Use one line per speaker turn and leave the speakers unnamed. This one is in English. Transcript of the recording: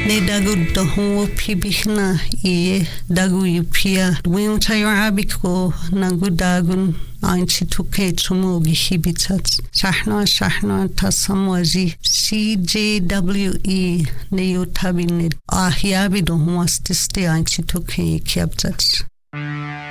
Ne dagu dohu pibihna I dagu yupia. Wim tayo abiko nagu dagun anchi tuke chumu gihibitat. Shahna tasamwaji CJWE ne yotabinid. Ahiabi dohu astiste anchi tuke kiabtat.